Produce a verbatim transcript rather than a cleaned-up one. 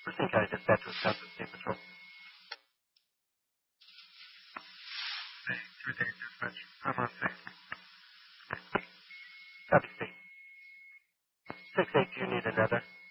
Pursuit County Dispatch with Wisconsin State Patrol. Hey, three things dispatch. I'm on six. Copy, State. six eight, do you need another?